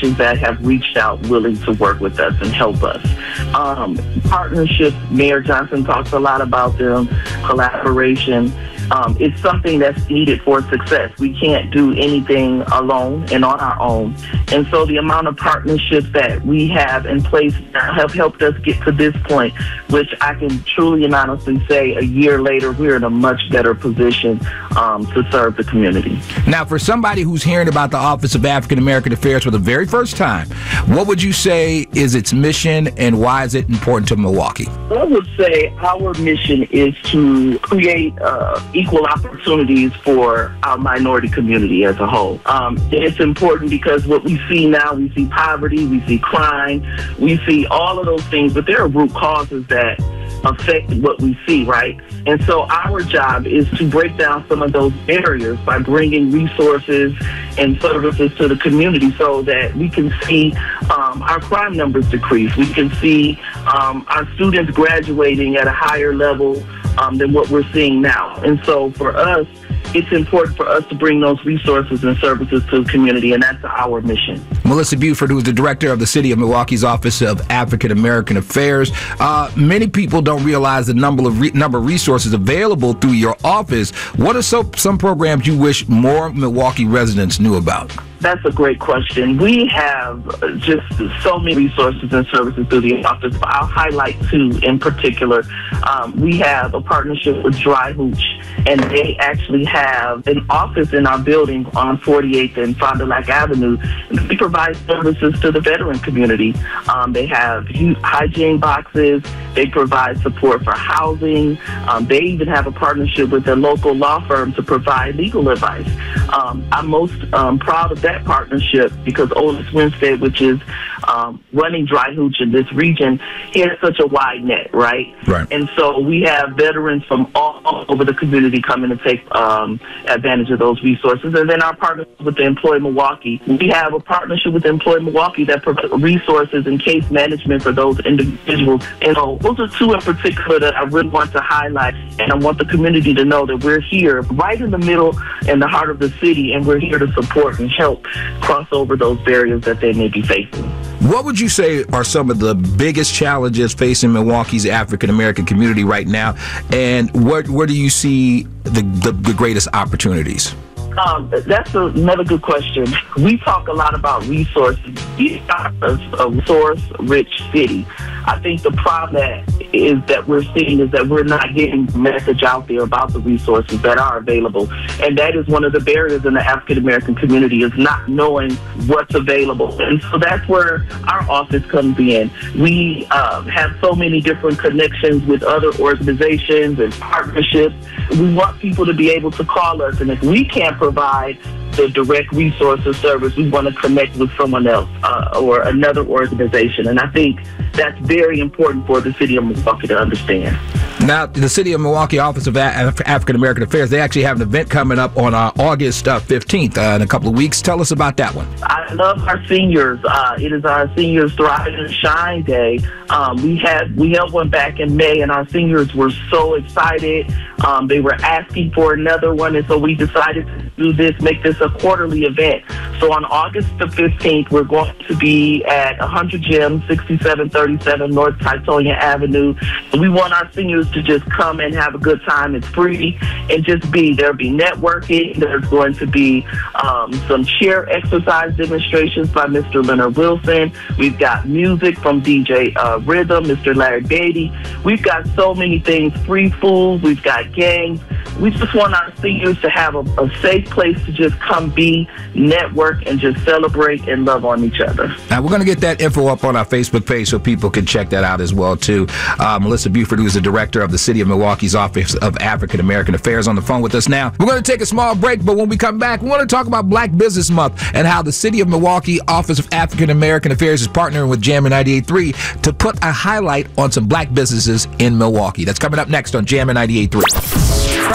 organizations that have reached out willing to work with us and help us. Partnerships, Mayor Johnson talks a lot about them, collaboration. It's something that's needed for success. We can't do anything alone and on our own. And so the amount of partnerships that we have in place have helped us get to this point, which I can truly and honestly say a year later, we're in a much better position to serve the community. Now, for somebody who's hearing about the Office of African American Affairs for the very first time, what would you say is its mission and why is it important to Milwaukee? I would say our mission is to create equal opportunities for our minority community as a whole. It's important because what we see now, we see poverty, we see crime, we see all of those things, but there are root causes that affect what we see, right? And so our job is to break down some of those barriers by bringing resources and services to the community so that we can see our crime numbers decrease. We can see our students graduating at a higher level than what we're seeing now. And so for us, it's important for us to bring those resources and services to the community, and that's our mission. Melissa Buford, who is the director of the City of Milwaukee's Office of African American Affairs. Many people don't realize the number of resources available through your office. What are some programs you wish more Milwaukee residents knew about? That's a great question. We have just so many resources and services through the office. I'll highlight two in particular. We have a partnership with Dry Hooch, and they actually have an office in our building on 48th and Fond du Lac Avenue. They provide services to the veteran community. They have hygiene boxes. They provide support for housing. They even have a partnership with a local law firm to provide legal advice. I'm most proud of that partnership because Otis Winstead, which is running Dry Hooch in this region, he has such a wide net, right? And so we have veterans from all over the community coming to take advantage of those resources. And then our partnership with the Employ Milwaukee. We have a partnership with Employ Milwaukee that provides resources and case management for those individuals. And so those are two in particular that I really want to highlight, and I want the community to know that we're here right in the middle and the heart of the city, and we're here to support and help cross over those barriers that they may be facing. What would you say are some of the biggest challenges facing Milwaukee's African American community right now, and where do you see the greatest opportunities? That's another good question. We talk a lot about resources. We are a resource-rich city. I think the problem that we're seeing is that we're not getting the message out there about the resources that are available. And that is one of the barriers in the African American community, is not knowing what's available. And so that's where our office comes in. We have so many different connections with other organizations and partnerships. We want people to be able to call us, and if we can't provide the direct resource or service, we want to connect with someone else or another organization. And I think that's very important for the City of Milwaukee to understand. Now, the City of Milwaukee Office of African American Affairs, they actually have an event coming up on August 15th in a couple of weeks. Tell us about that one. I love our seniors. It is our Seniors Thrive and Shine Day. We held one back in May, and our seniors were so excited. They were asking for another one, and so we decided to do this, make this a quarterly event. So on August the 15th, we're going to be at 100 Gym, 6737 North Titonia Avenue. We want our seniors to just come and have a good time. It's free, and just there'll be networking. There's going to be some chair exercise demonstrations by Mr. Leonard Wilson. We've got music from DJ Rhythm, Mr. Larry Beatty. We've got so many things, free food. We've got games. We just want our seniors to have a safe place to just come be, network, and just celebrate and love on each other. Now, we're going to get that info up on our Facebook page so people can check that out as well, too. Melissa Buford, who is the director of the City of Milwaukee's Office of African American Affairs, on the phone with us now. We're going to take a small break, but when we come back, we want to talk about Black Business Month and how the City of Milwaukee Office of African American Affairs is partnering with Jammin' 98.3 to put a highlight on some black businesses in Milwaukee. That's coming up next on Jammin' 98.3.